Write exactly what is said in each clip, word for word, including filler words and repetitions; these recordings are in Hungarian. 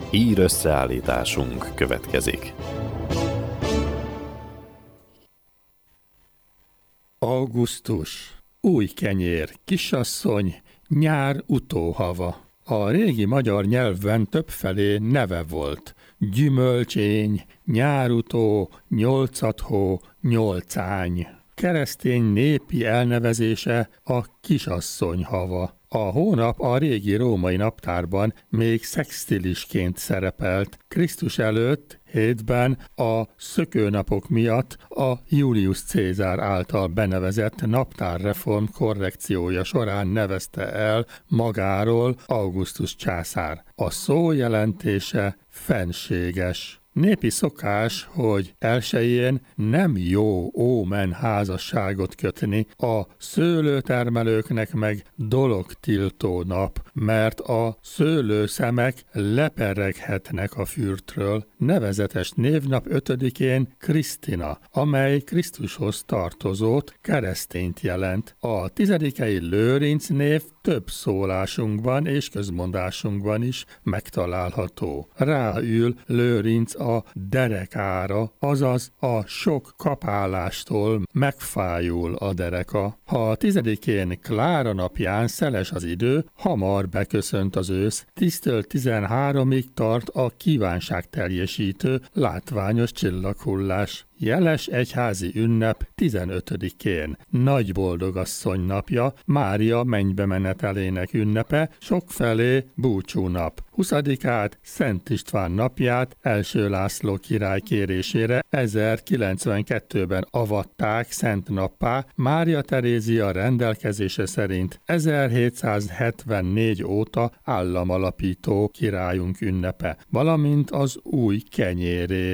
Ír összeállításunk következik. Augusztus. Új kenyér, kisasszony, nyár utóhava. A régi magyar nyelvben többfelé neve volt. Gyümölcsény, nyárutó, nyolcadhó, nyolcány. Keresztény népi elnevezése a kisasszony hava. A hónap a régi római naptárban még szextilisként szerepelt. Krisztus előtt hétben a szökőnapok miatt a Julius Cézár által benevezett naptárreform korrekciója során nevezte el magáról Augustus császár. A szó jelentése fenséges. Népi szokás, hogy elsején nem jó ómen házasságot kötni, a szőlőtermelőknek meg dologtiltó nap, mert a szőlőszemek lepereghetnek a fürtről. Nevezetes névnap ötödikén Krisztina, amely Krisztushoz tartozót, keresztényt jelent. A tizedikei Lőrinc név több szólásunkban és közmondásunkban is megtalálható. Ráül Lőrinc a derekára, azaz a sok kapálástól megfájul a dereka. Ha a tizedikén Klára napján szeles az idő, hamar beköszönt az ősz, tíztől tizenháromig tart a kívánságteljesítő, látványos csillaghullás. Jeles egyházi ünnep tizenötödikén. Nagy boldogasszony napja, Mária mennybe menetelének ünnepe, sokfelé búcsúnap. huszadikát Szent István napját első László király kérésére ezerkilencvenkettőben avatták szent nappá, Mária Terézia rendelkezése szerint ezerhétszázhetvennégy óta államalapító királyunk ünnepe, valamint az új kenyéré.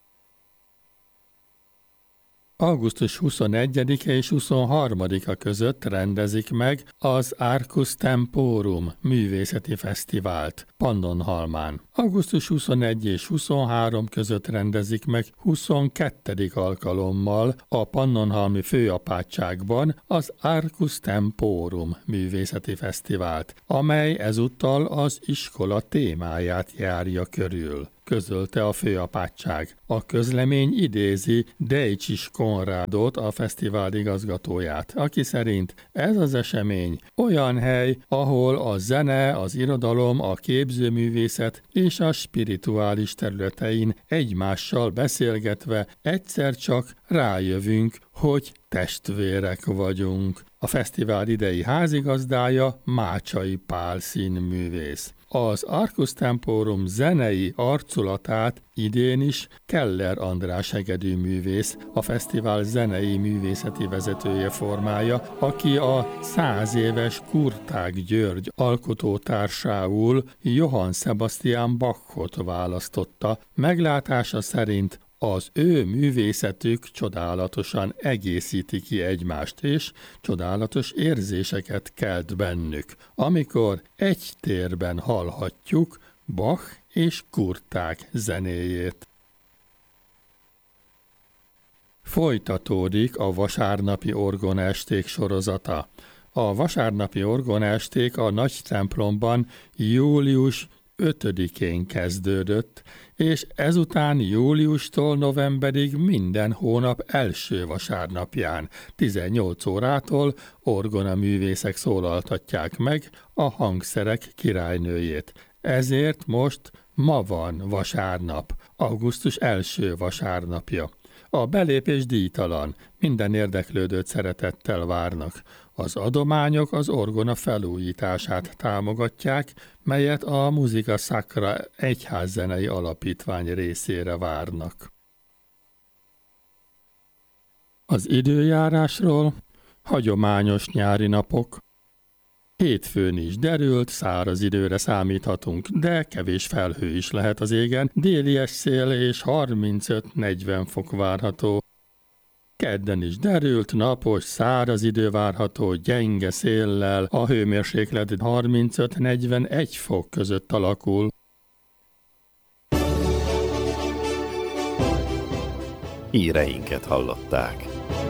augusztus huszonegyedike és huszonharmadika között rendezik meg az Arcus Temporum művészeti fesztivált Pannonhalmán. augusztus huszonegy és huszonhárom között rendezik meg huszonkettedik alkalommal a Pannonhalmi főapátságban az Arcus Temporum művészeti fesztivált, amely ezúttal az iskola témáját járja körül, közölte a főapátság. A közlemény idézi Dejcsis Konrádot, a fesztivál igazgatóját, aki szerint ez az esemény olyan hely, ahol a zene, az irodalom, a képzőművészet és a spirituális területein egymással beszélgetve egyszer csak rájövünk, hogy testvérek vagyunk. A fesztivál idei házigazdája Mácsai Pál színművész. Az Arcus Temporum zenei arculatát idén is Keller András hegedűművész, a fesztivál zenei művészeti vezetője formálja, aki a száz éves Kurtág György alkotótársául Johann Sebastian Bachot választotta. Meglátása szerint az ő művészetük csodálatosan egészíti ki egymást, és csodálatos érzéseket kelt bennük, amikor egy térben hallhatjuk Bach és Kurtág zenéjét. Folytatódik a vasárnapi orgonaesték sorozata. A vasárnapi orgonaesték a nagy templomban július ötödikén kezdődött, és ezután júliustól novemberig minden hónap első vasárnapján, tizennyolc órától orgonaművészek szólaltatják meg a hangszerek királynőjét. Ezért most ma van vasárnap, augusztus első vasárnapja. A belépés díjtalan, minden érdeklődőt szeretettel várnak. Az adományok az orgona felújítását támogatják, melyet a Musica Sacra egyházzenei alapítvány részére várnak. Az időjárásról: hagyományos nyári napok. Hétfőn is derült, száraz időre számíthatunk, de kevés felhő is lehet az égen, délies szél és harmincöt-negyven fok várható. Kedden is derült, napos, száraz idő várható, gyenge széllel, a hőmérséklet harmincöt-negyvenegy fok között alakul. Híreinket hallották.